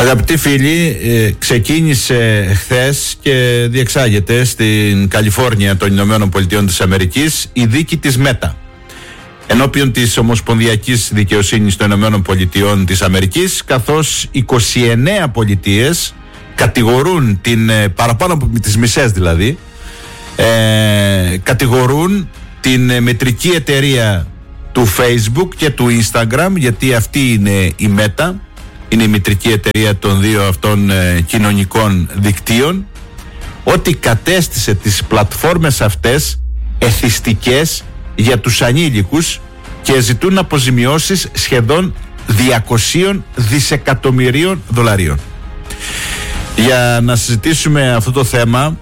Αγαπητοί φίλοι, ξεκίνησε χθες και διεξάγεται στην Καλιφόρνια των Ηνωμένων Πολιτειών της Αμερικής η δίκη της Μέτα ενώπιον της Ομοσπονδιακής Δικαιοσύνης των Ηνωμένων Πολιτειών της Αμερικής, καθώς 29 πολιτείες κατηγορούν παραπάνω από τις μισές δηλαδή, κατηγορούν την μητρική εταιρεία του Facebook και του Instagram, γιατί αυτή είναι η Μέτα, είναι η μητρική εταιρεία των δύο αυτών κοινωνικών δικτύων, ότι κατέστησε τις πλατφόρμες αυτές εθιστικές για τους ανήλικους και ζητούν αποζημιώσεις σχεδόν 200 δισεκατομμυρίων δολαρίων. Για να συζητήσουμε αυτό το θέμα,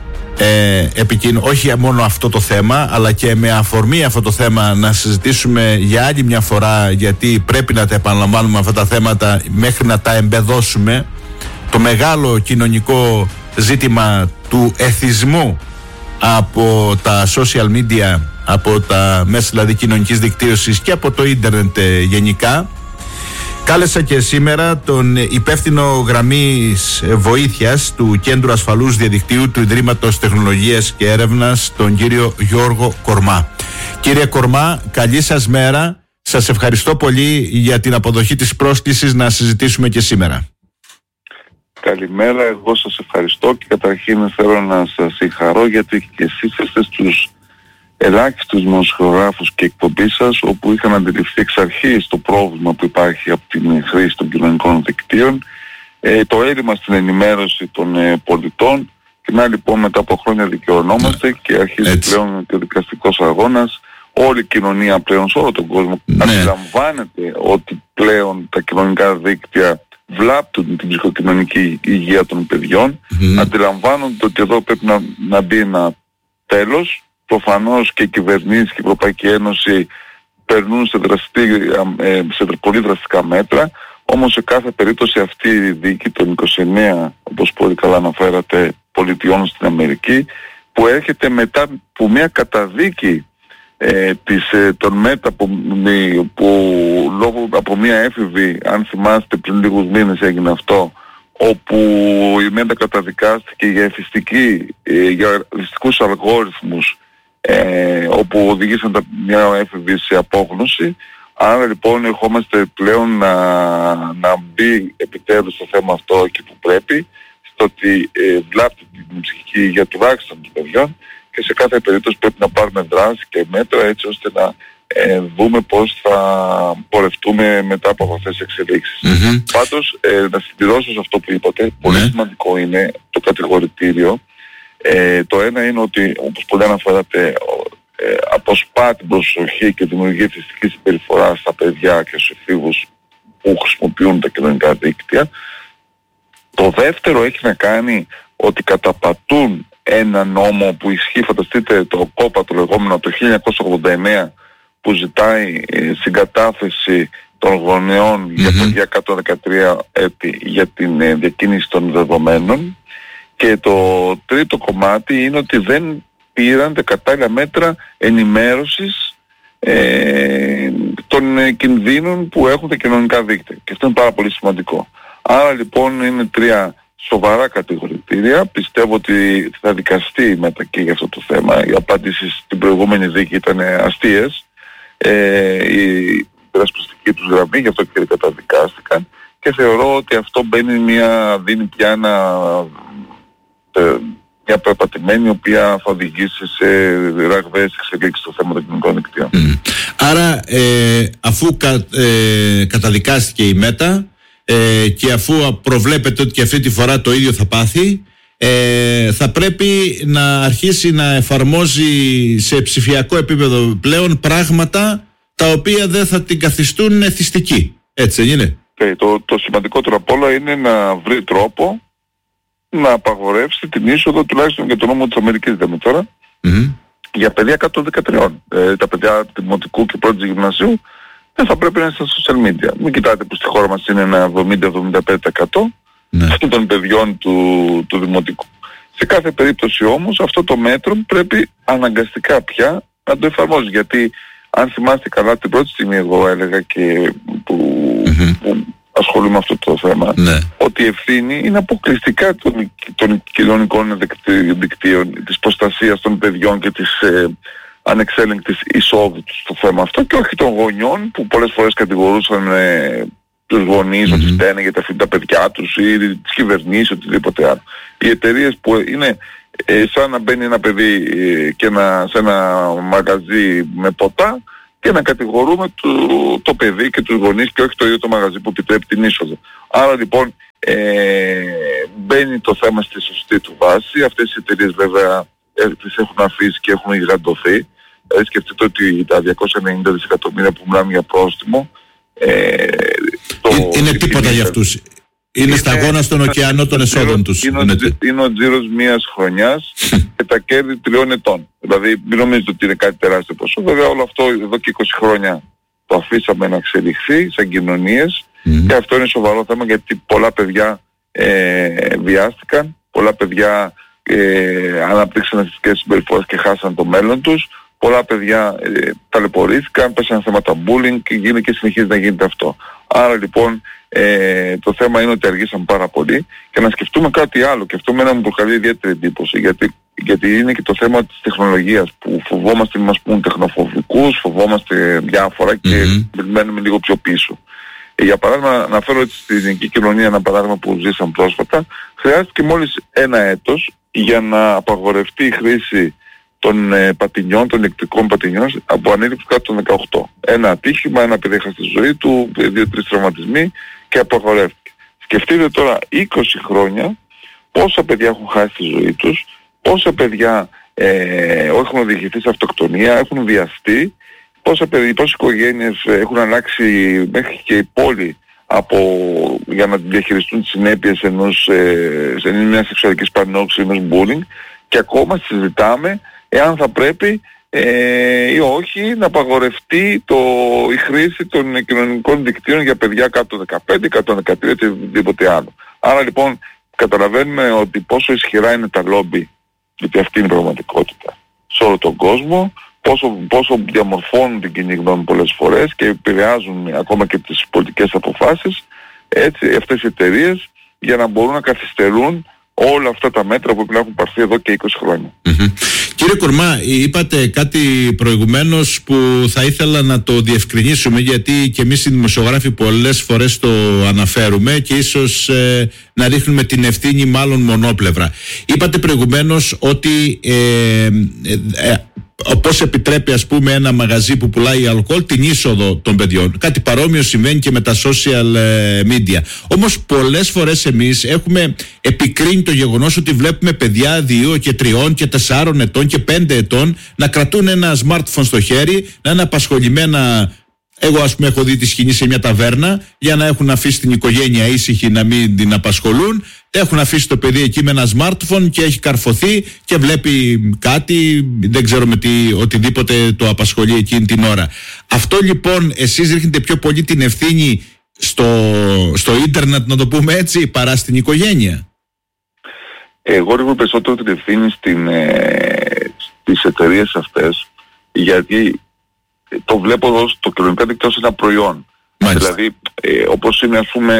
όχι μόνο αυτό το θέμα, αλλά και με αφορμή αυτό το θέμα να συζητήσουμε για άλλη μια φορά, γιατί πρέπει να τα επαναλαμβάνουμε αυτά τα θέματα μέχρι να τα εμπεδώσουμε, το μεγάλο κοινωνικό ζήτημα του εθισμού από τα social media, από τα μέσα δηλαδή κοινωνικής δικτύωσης και από το ίντερνετ γενικά. Κάλεσα και σήμερα τον υπεύθυνο γραμμής βοήθειας του Κέντρου Ασφαλούς Διαδικτύου του Ιδρύματος Τεχνολογίας και Έρευνας, τον κύριο Γιώργο Κορμά. Κύριε Κορμά, καλή σας μέρα. Σας ευχαριστώ πολύ για την αποδοχή της πρόσκλησης να συζητήσουμε και σήμερα. Καλημέρα, εγώ σας ευχαριστώ και καταρχήν θέλω να σας συγχαρώ, γιατί και εσείς είστε στους ελάχιστους δημοσιογράφους και εκπομπής σας όπου είχαν αντιληφθεί εξ αρχής το πρόβλημα που υπάρχει από την χρήση των κοινωνικών δικτύων, το έλλειμμα στην ενημέρωση των πολιτών, και να λοιπόν μετά από χρόνια δικαιωνόμαστε και αρχίζει πλέον και ο δικαστικός αγώνας. Όλη η κοινωνία πλέον σε όλο τον κόσμο αντιλαμβάνεται ότι πλέον τα κοινωνικά δίκτυα βλάπτουν την ψυχοκοινωνική υγεία των παιδιών, αντιλαμβάνονται ότι εδώ πρέπει να μπει ένα τέλος. Προφανώς και οι κυβερνήσεις και η Ευρωπαϊκή Ένωση περνούν σε πολύ δραστικά μέτρα, όμως σε κάθε περίπτωση αυτή η δίκη των 29, όπως πολύ καλά αναφέρατε, πολιτιών στην Αμερική, που έρχεται μετά από μια καταδίκη των Μέτα που λόγω από μια έφηβη, αν θυμάστε πριν λίγους μήνες έγινε αυτό, όπου η Μέτα καταδικάστηκε για για εθιστικούς αλγόριθμους, όπου οδηγήσαν μια έφηβη σε απόγνωση. Άρα λοιπόν ερχόμαστε πλέον να μπει επιτέλους το θέμα αυτό εκεί που πρέπει, στο ότι βλάπτει την ψυχική υγεία τουλάχιστον των παιδιών, και σε κάθε περίπτωση πρέπει να πάρουμε δράση και μέτρα έτσι ώστε να δούμε πώς θα πορευτούμε μετά από αυτές τις εξελίξεις. Πάντως να συμπληρώσω σε αυτό που είπατε, πολύ σημαντικό είναι το κατηγορητήριο. Το ένα είναι ότι, όπως πολύ αναφέρατε, αποσπά την προσοχή και δημιουργεί εθιστική συμπεριφορά στα παιδιά και στους εφήβους που χρησιμοποιούν τα κοινωνικά δίκτυα. Το δεύτερο έχει να κάνει ότι καταπατούν ένα νόμο που ισχύει, φανταστείτε, το ΚΟΠΑ το λεγόμενο το 1989, που ζητάει συγκατάθεση των γονεών για παιδιά κάτω 13 έτη για την διακίνηση των δεδομένων. Και το τρίτο κομμάτι είναι ότι δεν πήραν τα κατάλληλα μέτρα ενημέρωσης των κινδύνων που έχουν τα κοινωνικά δίκτυα. Και αυτό είναι πάρα πολύ σημαντικό. Άρα λοιπόν είναι τρία σοβαρά κατηγορητήρια. Πιστεύω ότι θα δικαστεί η Μέτα και για αυτό το θέμα. Οι απαντήσεις στην προηγούμενη δίκη ήταν αστείες. Η περασπιστική τους γραμμή, γι' αυτό και καταδικάστηκαν. Και θεωρώ ότι αυτό δίνει πια μια περπατημένη, η οποία θα οδηγήσει σε ραγδαίες εξελίξεις στο θέμα των κοινωνικών δικτύων. Άρα αφού καταδικάστηκε η Μέτα και αφού προβλέπετε ότι και αυτή τη φορά το ίδιο θα πάθει, θα πρέπει να αρχίσει να εφαρμόζει σε ψηφιακό επίπεδο πλέον πράγματα τα οποία δεν θα την καθιστούν εθιστική. Έτσι δεν είναι? Το σημαντικότερο απ' όλα είναι να βρει τρόπο να απαγορεύσει την είσοδο, τουλάχιστον για το νόμο της Αμερικής λέμε τώρα, για παιδιά κάτω των 13. Τα παιδιά δημοτικού και πρώτης γυμνασίου δεν θα πρέπει να είναι στα social media. Μην κοιτάτε που στη χώρα μας είναι ένα 70-75% των παιδιών του δημοτικού. Σε κάθε περίπτωση όμως αυτό το μέτρο πρέπει αναγκαστικά πια να το εφαρμόζει, γιατί αν θυμάστε καλά την πρώτη στιγμή εγώ έλεγα και που ασχολούμαι με αυτό το θέμα, ότι η ευθύνη είναι αποκλειστικά των κοινωνικών δικτύων, της προστασίας των παιδιών και της ανεξέλεγκτης εισόδου στο θέμα αυτό, και όχι των γονιών που πολλές φορές κατηγορούσαν τους γονείς ότι φταίνε γιατί αφήνουν τα παιδιά τους, ή τις κυβερνήσεις, οτιδήποτε άλλο. Οι εταιρείες που είναι σαν να μπαίνει ένα παιδί σε ένα μαγαζί με ποτά και να κατηγορούμε το παιδί και τους γονείς και όχι το ίδιο το μαγαζί που επιτρέπει την είσοδο. Άρα λοιπόν μπαίνει το θέμα στη σωστή του βάση. Αυτές οι εταιρείες βέβαια τις έχουν αφήσει και έχουν γιγαντωθεί. Σκεφτείτε ότι τα 290 δισεκατομμύρια που μιλάμε για πρόστιμο είναι τίποτα για αυτούς. Είναι σταγόνα στον ωκεανό των εσόδων τους. Είναι ο τζίρος μιας χρονιάς και τα κέρδη 3 ετών. Δηλαδή μην νομίζετε ότι είναι κάτι τεράστιο ποσό. Βέβαια όλο αυτό εδώ και 20 χρόνια το αφήσαμε να εξελιχθεί σαν κοινωνίες και αυτό είναι σοβαρό θέμα, γιατί πολλά παιδιά βιάστηκαν, πολλά παιδιά αναπτύξαν αστικές συμπεριφορές και χάσαν το μέλλον τους. Πολλά παιδιά ταλαιπωρήθηκαν, πέσαν θέματα bullying και συνεχίζει να γίνεται αυτό. Άρα λοιπόν το θέμα είναι ότι αργήσαν πάρα πολύ, και να σκεφτούμε κάτι άλλο, και αυτό μένα μου προκαλεί ιδιαίτερη εντύπωση, γιατί είναι και το θέμα της τεχνολογίας που φοβόμαστε να μας πούν τεχνοφοβικούς, φοβόμαστε διάφορα και μένουμε λίγο πιο πίσω. Για παράδειγμα, να φέρω στην ελληνική κοινωνία ένα παράδειγμα που ζήσαμε πρόσφατα. Χρειάστηκε μόλις 1 έτος για να απαγορευτεί η χρήση των πατινιών, των ηλεκτρικών πατινιών από ανήλικους κάτω των 18. Ένα ατύχημα, ένα παιδί έχασε τη ζωή του, 2-3 τραυματισμοί και απαγορεύτηκε. Σκεφτείτε τώρα 20 χρόνια πόσα παιδιά έχουν χάσει τη ζωή τους, πόσα παιδιά έχουν οδηγηθεί σε αυτοκτονία, έχουν βιαστεί, πόσε οικογένειες έχουν αλλάξει μέχρι και η πόλη για να διαχειριστούν τις συνέπειες μιας σεξουαλικής παρενόχλησης, ενός bullying, και ακόμα συζητάμε εάν θα πρέπει ή όχι να απαγορευτεί η χρήση των κοινωνικών δικτύων για παιδιά κάτω 15, κάτω 13, οτιδήποτε άλλο. Άρα λοιπόν καταλαβαίνουμε ότι πόσο ισχυρά είναι τα λόμπι, γιατί αυτή είναι η πραγματικότητα, σε όλο τον κόσμο, πόσο διαμορφώνουν την κοινή γνώμη πολλές φορές και επηρεάζουν ακόμα και τις πολιτικές αποφάσεις, έτσι, αυτές οι εταιρείες, για να μπορούν να καθυστερούν όλα αυτά τα μέτρα που έχουν πάρθει εδώ και 20 χρόνια. Κύριε Κορμά, είπατε κάτι προηγουμένως που θα ήθελα να το διευκρινίσουμε, γιατί και εμείς οι δημοσιογράφοι πολλές φορές το αναφέρουμε και ίσως να ρίχνουμε την ευθύνη μάλλον μονόπλευρα. Είπατε προηγουμένως ότι πώς επιτρέπει, ας πούμε, ένα μαγαζί που πουλάει αλκοόλ την είσοδο των παιδιών. Κάτι παρόμοιο συμβαίνει και με τα social media. Όμως πολλές φορές εμείς έχουμε επικρίνει το γεγονός ότι βλέπουμε παιδιά 2 και 3 και 4 ετών και 5 ετών να κρατούν ένα smartphone στο χέρι, να είναι απασχολημένα. Εγώ, ας πούμε, έχω δει τη σκηνή σε μια ταβέρνα για να έχουν αφήσει την οικογένεια ήσυχη, να μην την απασχολούν. Έχουν αφήσει το παιδί εκεί με ένα smartphone και έχει καρφωθεί και βλέπει κάτι, δεν ξέρω με τι, οτιδήποτε το απασχολεί εκείνη την ώρα. Αυτό λοιπόν, εσείς ρίχνετε πιο πολύ την ευθύνη στο ίντερνετ, να το πούμε έτσι, παρά στην οικογένεια? Εγώ ρίχνω περισσότερο την ευθύνη στις εταιρείες αυτές, γιατί το βλέπω εδώ στο κοινωνικό δίκτυο ως ένα προϊόν. Μάλιστα. Δηλαδή, όπως είναι, ας πούμε,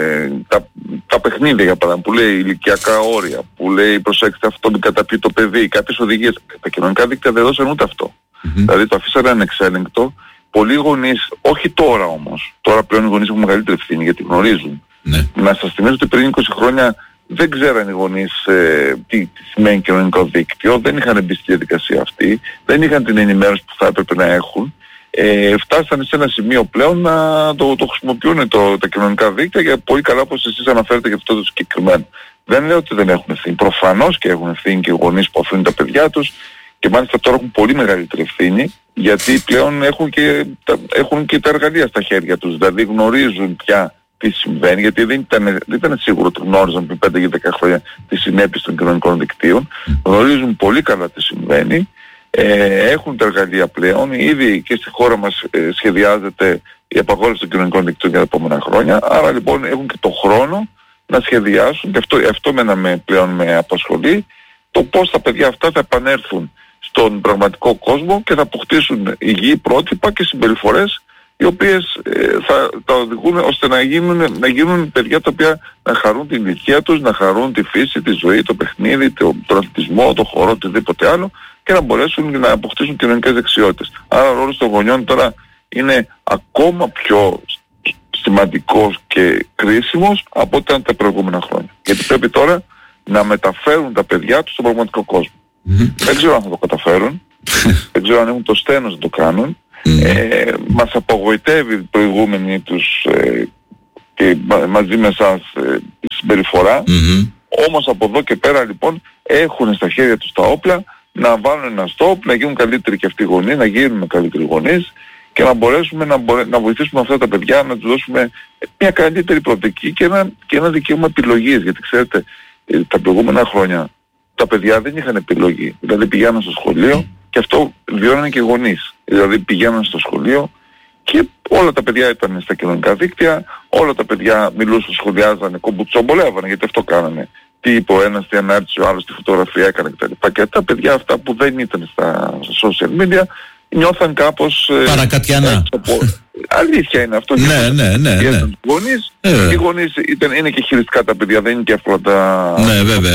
τα παιχνίδια, για παράδειγμα, που λέει ηλικιακά όρια, που λέει προσέξτε αυτό μην καταπιεί το παιδί, κάποιες οδηγίες. Τα κοινωνικά δίκτυα δεν δώσαν ούτε αυτό. Δηλαδή το αφήσανε ανεξέλεγκτο. Πολλοί γονείς, όχι τώρα όμως, τώρα πλέον οι γονείς έχουν μεγαλύτερη ευθύνη γιατί γνωρίζουν. Να σας θυμίσω ότι πριν 20 χρόνια δεν ξέραν οι γονείς τι σημαίνει κοινωνικό δίκτυο, δεν είχαν μπει στη διαδικασία αυτή, δεν είχαν την ενημέρωση που θα έπρεπε να έχουν. Φτάσανε σε ένα σημείο πλέον να το χρησιμοποιούν τα κοινωνικά δίκτυα, για πολύ καλά, όπως εσείς αναφέρετε για αυτό το συγκεκριμένο. Δεν λέω ότι δεν έχουν ευθύνη. Προφανώς και έχουν ευθύνη και οι γονείς που αφήνουν τα παιδιά τους, και μάλιστα τώρα έχουν πολύ μεγαλύτερη ευθύνη, γιατί πλέον έχουν και τα εργαλεία στα χέρια τους. Δηλαδή γνωρίζουν πια τι συμβαίνει, γιατί δεν ήταν σίγουρο ότι γνώριζαν πριν 5 ή 10 χρόνια τις συνέπειες των κοινωνικών δικτύων. Γνωρίζουν πολύ καλά τι συμβαίνει. Έχουν τα εργαλεία πλέον. Ήδη και στη χώρα μας σχεδιάζεται η απαγόρευση των κοινωνικών δικτύων για τα επόμενα χρόνια. Άρα λοιπόν έχουν και το χρόνο να σχεδιάσουν, και αυτό πλέον με απασχολεί, το πώς τα παιδιά αυτά θα επανέλθουν στον πραγματικό κόσμο και θα αποκτήσουν υγιή πρότυπα και συμπεριφορές οι οποίες θα τα οδηγούν ώστε να γίνουν παιδιά τα οποία να χαρούν την ηλικία τους, να χαρούν τη φύση, τη ζωή, το παιχνίδι, τον αθλητισμό, το χορό, οτιδήποτε άλλο, και να μπορέσουν να αποκτήσουν κοινωνικές δεξιότητες. Άρα ο ρόλος των γονιών τώρα είναι ακόμα πιο σημαντικός και κρίσιμος από ό,τι ήταν τα προηγούμενα χρόνια. Γιατί πρέπει τώρα να μεταφέρουν τα παιδιά τους στον πραγματικό κόσμο. Δεν ξέρω αν θα το καταφέρουν, δεν ξέρω αν έχουν το στένος να το κάνουν. Μας απογοητεύει η προηγούμενη τους και μαζί με εσάς η συμπεριφορά. Όμως από εδώ και πέρα λοιπόν έχουν στα χέρια τους τα όπλα να βάλουν ένα stop, να γίνουν καλύτεροι και αυτοί οι γονείς, να γίνουν καλύτεροι γονείς και να μπορέσουμε να βοηθήσουμε αυτά τα παιδιά, να τους δώσουμε μια καλύτερη προοπτική και ένα δικαίωμα επιλογής. Γιατί ξέρετε, τα προηγούμενα χρόνια τα παιδιά δεν είχαν επιλογή. Δηλαδή πηγαίναν στο σχολείο και αυτό βιώνανε και οι γονείς. Δηλαδή πηγαίναν στο σχολείο και όλα τα παιδιά ήταν στα κοινωνικά δίκτυα, όλα τα παιδιά μιλούσαν, σχολιάζανε, κομπουτσομπολεύανε, γιατί αυτό κάνανε. Τι είπε ο ένας, τι ανάρτησε ο άλλος, τι φωτογραφία έκανε κτλ. Και τα παιδιά αυτά που δεν ήταν στα social media νιώθαν κάπως παρακατιανά. Αλήθεια είναι αυτό. Ναι. Οι γονείς είναι και χειριστικά τα παιδιά, δεν είναι και εύκολα τα... Ναι, βέβαια.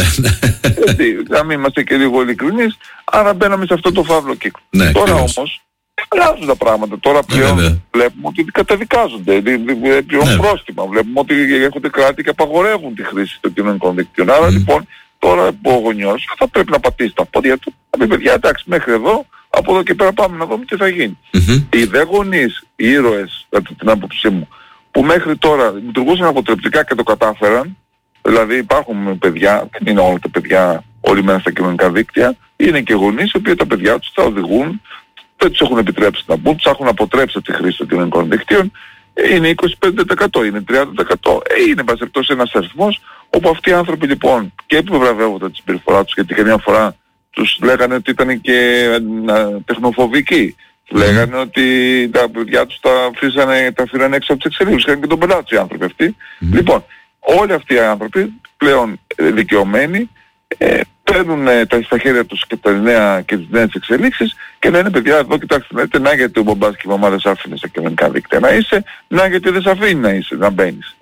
Να μην είμαστε και λίγο ειλικρινείς, άρα μπαίναμε σε αυτό το φαύλο κύκλο. Τώρα όμως αλλάζουν τα πράγματα. Τώρα πλέον βλέπουμε ότι καταδικάζονται, πλέον πρόστιμα. Βλέπουμε ότι έρχονται κράτη και απαγορεύουν τη χρήση των κοινωνικών δικτύων. Άρα λοιπόν τώρα ο γονιός θα πρέπει να πατήσει τα πόδια του, να πει παιδιά εντάξει μέχρι εδώ, από εδώ και πέρα πάμε να δούμε τι θα γίνει. Οι δε γονείς, οι ήρωες, κατά την άποψή μου, που μέχρι τώρα λειτουργούσαν αποτρεπτικά και το κατάφεραν, δηλαδή υπάρχουν παιδιά, δεν είναι όλα τα παιδιά όλοι μένα στα κοινωνικά δίκτυα, είναι και γονείς οι οποίοι τα παιδιά τους τα οδηγούν, δεν τους έχουν επιτρέψει να μπουν, τους έχουν αποτρέψει τη χρήση των κοινωνικών δικτύων, είναι 25%, είναι 30%. Είναι πασεπτός ένας αριθμός όπου αυτοί οι άνθρωποι λοιπόν και επιβραβεύονται τη συμπεριφορά τους, γιατί καμιά φορά τους λέγανε ότι ήταν και τεχνοφοβικοί. Λέγανε ότι τα παιδιά τους τα αφήνανε έξω από τις εξελίξεις. Είχαν και τον πελάτη οι άνθρωποι αυτοί. Λοιπόν, όλοι αυτοί οι άνθρωποι πλέον δικαιωμένοι παίρνουν στα χέρια τους και τις νέες εξελίξεις και λένε παιδιά εδώ κοιτάξτε λέτε, να γιατί ο μπαμπάς και η μαμά δεν σ' άφηνε στα κοινωνικά δίκτυα να είσαι, να γιατί δεν σ' αφήνει να μπαίνεις.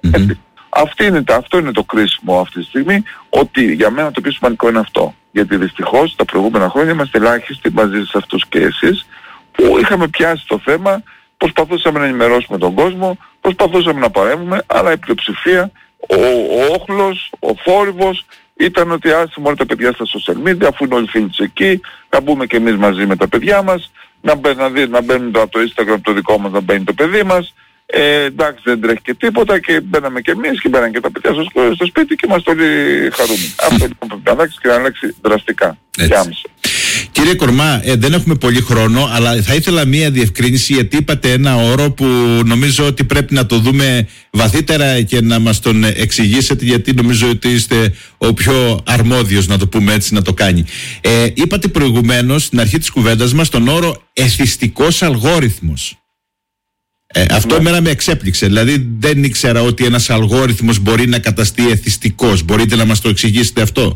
Αυτό είναι το κρίσιμο αυτή τη στιγμή, ότι για μένα το πιο σημαντικό είναι αυτό. Γιατί δυστυχώς τα προηγούμενα χρόνια είμαστε ελάχιστοι μαζί σε αυτούς και εσείς που είχαμε πιάσει το θέμα, προσπαθούσαμε να ενημερώσουμε τον κόσμο, προσπαθούσαμε να παρέμβουμε, αλλά η πλειοψηφία, ο όχλος, ο θόρυβος ήταν ότι άσε μόνο τα παιδιά στα social media, αφού είναι όλοι φίλοι τους εκεί, να μπούμε και εμείς μαζί με τα παιδιά μας, να μπαίνουν από το Instagram το δικό μας, να μπαίνει το παιδί μας. Εντάξει δεν τρέχει και τίποτα και μπαίναμε και εμείς και μπαίναν και τα παιδιά στο σπίτι και είμαστε όλοι χαρούμενοι. Αυτό λοιπόν πρέπει να αλλάξει και να αλλάξει δραστικά και άμεσα. Κύριε Κορμά, δεν έχουμε πολύ χρόνο, αλλά θα ήθελα μία διευκρίνηση, γιατί είπατε ένα όρο που νομίζω ότι πρέπει να το δούμε βαθύτερα και να μας τον εξηγήσετε, γιατί νομίζω ότι είστε ο πιο αρμόδιος, να το πούμε έτσι, να το κάνει. Είπατε προηγουμένως στην αρχή της κουβέντας μας τον όρο εθιστικός αλγόριθμος. Αυτό εμένα με εξέπληξε. Δηλαδή δεν ήξερα ότι ένας αλγόριθμος μπορεί να καταστεί εθιστικός. Μπορείτε να μας το εξηγήσετε αυτό?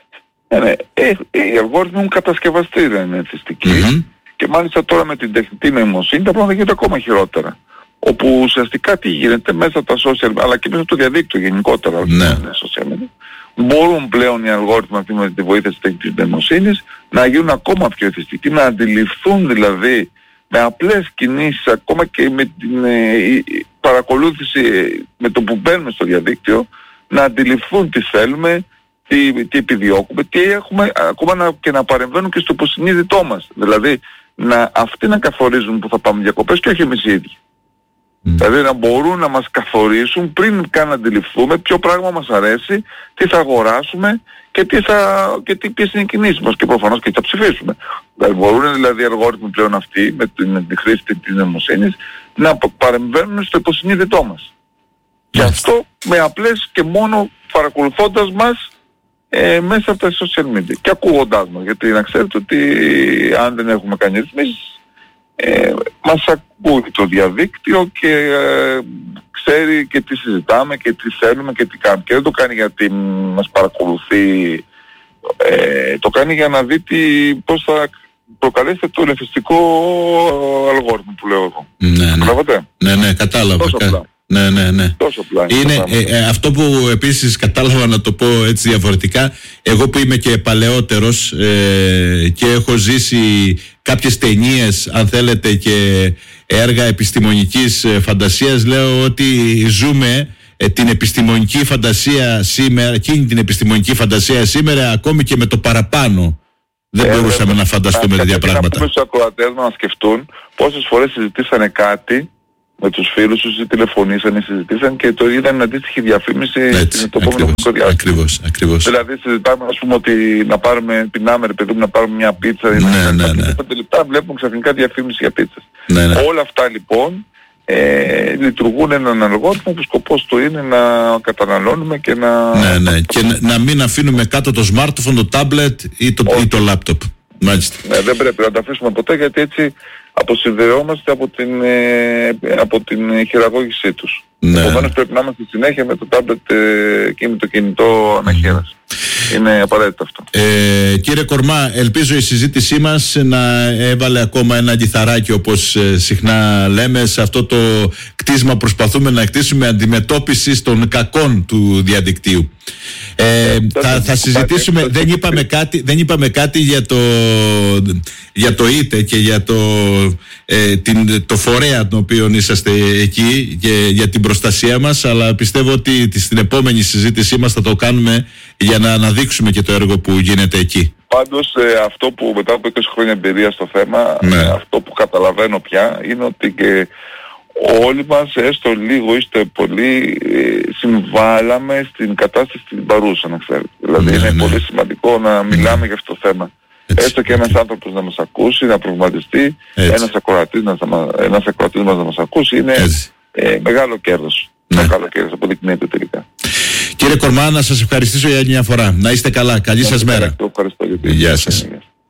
Οι αλγόριθμοι μου κατασκευαστή δεν είναι εθιστικοί και μάλιστα τώρα με την τεχνητή νοημοσύνη τα πράγματα γίνονται ακόμα χειρότερα. Όπου ουσιαστικά τι γίνεται μέσα από τα social αλλά και μέσα από το διαδίκτυο γενικότερα, social media, μπορούν πλέον οι αλγόριθμοι αυτοί με τη βοήθεια της τεχνητής νοημοσύνης να γίνουν ακόμα πιο εθιστικοί, να αντιληφθούν δηλαδή με απλές κινήσεις, ακόμα και με την παρακολούθηση με το που μπαίνουμε στο διαδίκτυο, να αντιληφθούν τι θέλουμε, τι επιδιώκουμε, τι έχουμε, ακόμα και να παρεμβαίνουν και στο υποσυνείδητό μας. Δηλαδή αυτοί να καθορίζουν που θα πάμε διακοπές και όχι εμείς οι ίδιοι. Δηλαδή να μπορούν να μας καθορίσουν πριν καν να αντιληφθούμε ποιο πράγμα μας αρέσει, τι θα αγοράσουμε και ποιες είναι οι κινήσεις μας και προφανώς και θα ψηφίσουμε. Δηλαδή μπορούν δηλαδή οι αλγόριθμοι πλέον αυτοί με τη χρήση της νοημοσύνης να παρεμβαίνουν στο υποσυνείδητό μας. Και αυτό με απλές και μόνο παρακολουθώντας μας μέσα από τα social media και ακούγοντάς μας. Γιατί να ξέρετε ότι αν δεν έχουμε κάνει ρυθμίσεις μας ακούει το διαδίκτυο και ξέρει και τι συζητάμε και τι θέλουμε και τι κάνουμε. Και δεν το κάνει γιατί μας παρακολουθεί, το κάνει για να δει πώς θα προκαλέσετε το ελευθεριστικό αλγόριθμο που λέω εγώ. Ναι, κατάλαβα. Τόσο απλά. Ναι. Τόσο απλά. Είναι αυτό που επίσης κατάλαβα, να το πω έτσι διαφορετικά, εγώ που είμαι και παλαιότερος και έχω ζήσει κάποιες ταινίες, αν θέλετε, και έργα επιστημονικής φαντασίας, λέω ότι ζούμε την επιστημονική φαντασία σήμερα, εκείνη την επιστημονική φαντασία σήμερα, ακόμη και με το παραπάνω. Δεν μπορούσαμε να φανταστούμε τέτοια πράγματα. Να πούμε στους ακροατές να σκεφτούν πόσες φορές συζητήσανε κάτι με τους φίλους τους, ή τηλεφωνήσαν ή συζητήσαν και το είδαν αντίστοιχη διαφήμιση το επόμενο διάστημα. Ακριβώς. Δηλαδή συζητάμε, ας πούμε, ότι να πάρουμε, πεινάμε, παιδί μου, να πάρουμε μια πίτσα, ή να 5 λεπτά βλέπουμε ξαφνικά διαφήμιση για πίτσες. Όλα αυτά λοιπόν λειτουργούν έναν αλγόριθμο που σκοπός του είναι να καταναλώνουμε και να... Και να μην αφήνουμε κάτω το smartphone, το tablet ή το laptop. Μάλιστα. Δεν πρέπει να τα αφήσουμε ποτέ, γιατί έτσι αποσυνδεόμαστε από την χειραγώγησή τους. Επομένως πρέπει να είμαστε συνέχεια με το tablet και με το κινητό αναχέρας. Είναι απαραίτητο αυτό. Κύριε Κορμά, ελπίζω η συζήτησή μας να έβαλε ακόμα ένα λιθαράκι, όπως συχνά λέμε, σε αυτό το κτίσμα που προσπαθούμε να κτίσουμε αντιμετώπιση των κακών του διαδικτύου. Θα συζητήσουμε, δεν είπαμε κάτι για το ΙΤΕ και για το φορέα τον οποίο είσαστε εκεί και για την προστασία μας, αλλά πιστεύω ότι στην επόμενη συζήτησή μας θα το κάνουμε για να αναδείξουμε και το έργο που γίνεται εκεί. Πάντως αυτό που μετά από 20 χρόνια εμπειρία στο θέμα, αυτό που καταλαβαίνω πια είναι ότι και όλοι μας, έστω λίγο έστω πολύ, συμβάλαμε στην κατάσταση την παρούσα, να ξέρετε. Δηλαδή είναι πολύ σημαντικό να μιλάμε για αυτό το θέμα. Έστω και ένας άνθρωπος να μας ακούσει, να προβληματιστεί, ένας ακροατής μας να μας ακούσει, είναι μεγάλο κέρδος. Μεγάλο κέρδος, αποδεικνύεται τελικά. Κύριε Κορμά, να σας ευχαριστήσω για μια φορά. Να είστε καλά. Καλή σας μέρα. Γεια σας.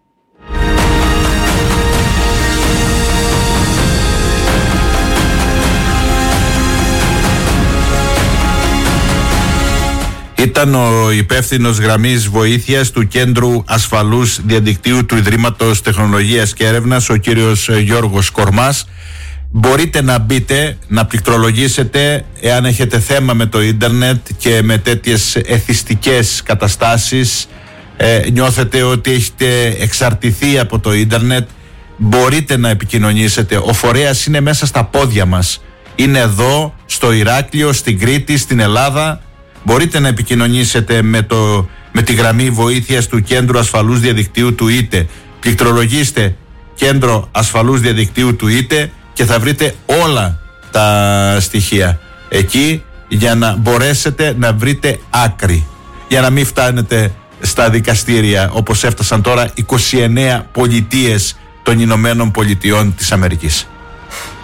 Ήταν ο υπεύθυνος γραμμής βοήθειας του Κέντρου Ασφαλούς Διαδικτύου του Ιδρύματος Τεχνολογίας και Έρευνας, ο κύριος Γιώργος Κορμάς. Μπορείτε να μπείτε, να πληκτρολογήσετε εάν έχετε θέμα με το ίντερνετ και με τέτοιες εθιστικές καταστάσεις, νιώθετε ότι έχετε εξαρτηθεί από το ίντερνετ, μπορείτε να επικοινωνήσετε. Ο φορέας είναι μέσα στα πόδια μας. Είναι εδώ, στο Ηράκλειο, στην Κρήτη, στην Ελλάδα. Μπορείτε να επικοινωνήσετε με τη γραμμή βοήθειας του Κέντρου Ασφαλούς Διαδικτύου του ΙΤΕ. Πληκτρολογήστε Κέντρο Ασφαλούς Διαδικτύου του ΙΤΕ και θα βρείτε όλα τα στοιχεία εκεί για να μπορέσετε να βρείτε άκρη. Για να μην φτάνετε στα δικαστήρια όπως έφτασαν τώρα 29 πολιτείες των Ηνωμένων Πολιτειών της Αμερικής.